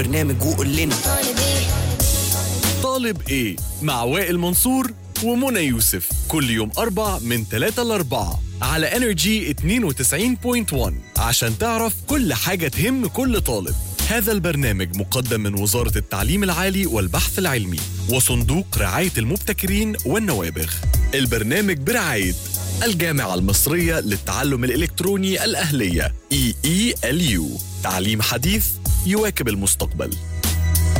برنامج وقول لنا طالب ايه مع وائل منصور ومنى يوسف كل يوم 4 من 3 ل 4 على انرجي 92.1 عشان تعرف كل حاجة تهم كل طالب. هذا البرنامج مقدم من وزارة التعليم العالي والبحث العلمي وصندوق رعاية المبتكرين والنوابغ. البرنامج برعاية الجامعة المصرية للتعلم الإلكتروني الأهلية EELU، تعليم حديث يواكب المستقبل.